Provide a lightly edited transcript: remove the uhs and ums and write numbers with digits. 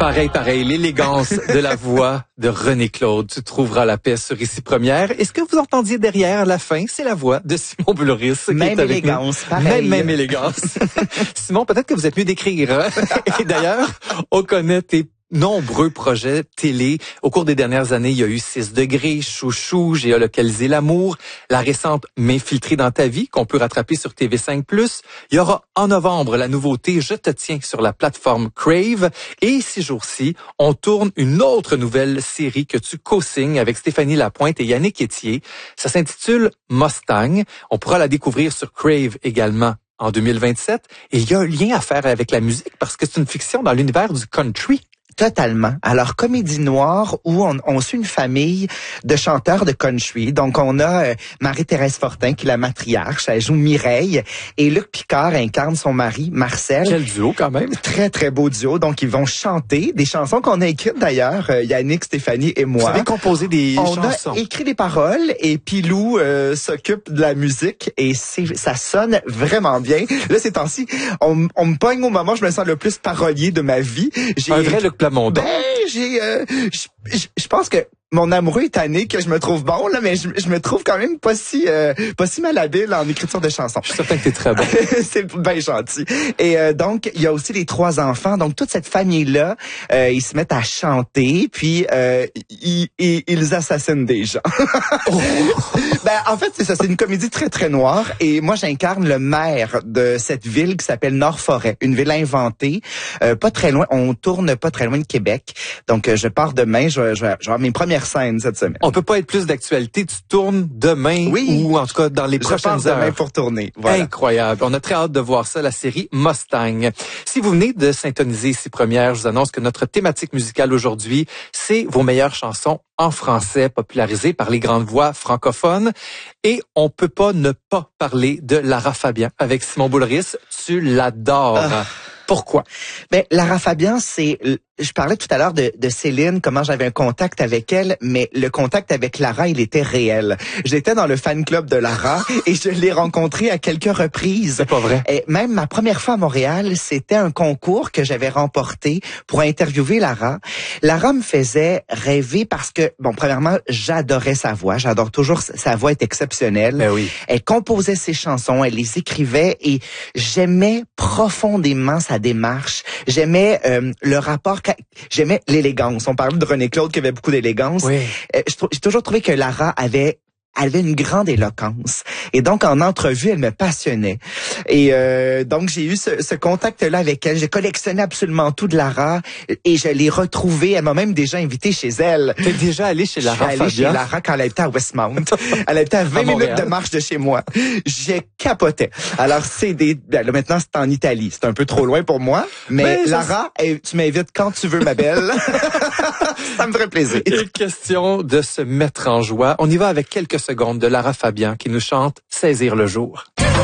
Pareil, l'élégance de la voix de René Claude. Tu trouveras la paix sur Ici Première. Et ce que vous entendiez derrière, à la fin, c'est la voix de Simon Boulris. Même élégance, pareil. Même élégance. Simon, peut-être que vous êtes mieux d'écrire. Hein? Et d'ailleurs, on connaît tes nombreux projets télé. Au cours des dernières années, il y a eu 6 degrés, Chouchou, Géolocaliser l'amour, la récente M'infiltrer dans ta vie, qu'on peut rattraper sur TV5+. Il y aura en novembre la nouveauté Je te tiens sur la plateforme Crave. Et ces jours-ci, on tourne une autre nouvelle série que tu co-signes avec Stéphanie Lapointe et Yannick Etier. Ça s'intitule Mustang. On pourra la découvrir sur Crave également en 2027. Et il y a un lien à faire avec la musique parce que c'est une fiction dans l'univers du country. Totalement. Alors, comédie noire où on suit une famille de chanteurs de country. Donc, on a Marie-Thérèse Fortin, qui est la matriarche. Elle joue Mireille. Et Luc Picard incarne son mari, Marcel. Quel duo, quand même. Très, très beau duo. Donc, ils vont chanter des chansons qu'on a écrites, d'ailleurs, Yannick, Stéphanie et moi. Vous avez composé des chansons. On a écrit des paroles et Pilou s'occupe de la musique et ça sonne vraiment bien. Là, ces temps-ci, on me pogne au moment où je me sens le plus parolier de ma vie. Un vrai Luc Plamondon. Je pense que mon amoureux est tanné que je me trouve bon, là, mais je me trouve quand même pas si malhabile en écriture de chansons. Je suis certain que t'es très bon. C'est bien gentil. Et donc, il y a aussi les 3 enfants. Donc, toute cette famille-là, ils se mettent à chanter, puis ils assassinent des gens. Oh. En fait, c'est ça. C'est une comédie très, très noire. Et moi, j'incarne le maire de cette ville qui s'appelle Nord-Forêt. Une ville inventée, pas très loin. On tourne pas très loin de Québec. Donc, je pars demain. Je vais avoir mes premières scènes cette semaine. On peut pas être plus d'actualité. Tu tournes demain ou en tout cas dans les prochaines heures. Demain pour tourner. Voilà. Incroyable. On a très hâte de voir ça, la série Mustang. Si vous venez de syntoniser Ici Première, je vous annonce que notre thématique musicale aujourd'hui, c'est vos meilleures chansons en français popularisées par les grandes voix francophones. Et on peut pas ne pas parler de Lara Fabian avec Simon Boulris. Tu l'adores. Pourquoi? Lara Fabian, je parlais tout à l'heure de Céline, comment j'avais un contact avec elle, mais le contact avec Lara, il était réel. J'étais dans le fan club de Lara et je l'ai rencontrée à quelques reprises. C'est pas vrai. Et même ma première fois à Montréal, c'était un concours que j'avais remporté pour interviewer Lara. Lara me faisait rêver parce que, premièrement, j'adorais sa voix. J'adore toujours, sa voix est exceptionnelle. Ben oui. Elle composait ses chansons, elle les écrivait et j'aimais profondément sa démarche. J'aimais le rapport, j'aimais l'élégance. On parlait de René Claude qui avait beaucoup d'élégance. Oui. J'ai toujours trouvé que Lara avait une grande éloquence. Et donc, en entrevue, elle me passionnait. Et donc, j'ai eu ce contact-là avec elle. J'ai collectionné absolument tout de Lara et je l'ai retrouvée. Elle m'a même déjà invité chez elle. T'es déjà allé chez Lara Fabian? Je suis allé chez Lara quand elle était à Westmount. Elle était à 20 minutes de marche de chez moi. J'ai capoté. Alors, là, maintenant, c'est en Italie. C'est un peu trop loin pour moi. Mais Lara, tu m'invites quand tu veux, ma belle. Ça me ferait plaisir. Il est question de se mettre en joie. On y va avec quelques secondes de Lara Fabian qui nous chante Saisir le jour.